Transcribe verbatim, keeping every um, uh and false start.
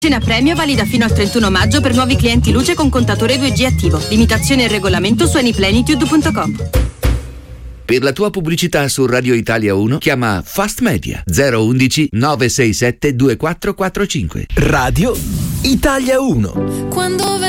Cena premio valida fino al trentuno maggio per nuovi clienti luce con contatore due G attivo. Limitazione e regolamento su anyplenitude punto com. Per la tua pubblicità su Radio Italia uno chiama Fast Media zero uno uno nove sei sette due quattro quattro cinque. Radio Italia uno. Quando